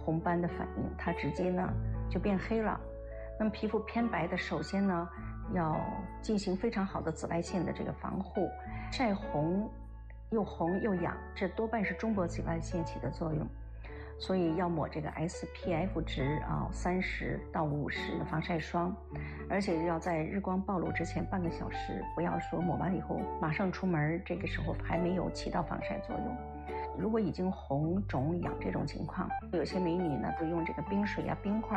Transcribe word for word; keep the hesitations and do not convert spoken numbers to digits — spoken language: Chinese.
红斑的反应，它直接呢就变黑了。那么皮肤偏白的，首先呢要进行非常好的紫外线的这个防护，晒红又红又痒，这多半是中波紫外线起的作用。所以要抹这个 S P F 值啊，三十到五十的防晒霜，而且要在日光暴露之前半个小时，不要说抹完以后马上出门，这个时候还没有起到防晒作用。如果已经红肿痒这种情况，有些美女呢都用这个冰水啊、冰块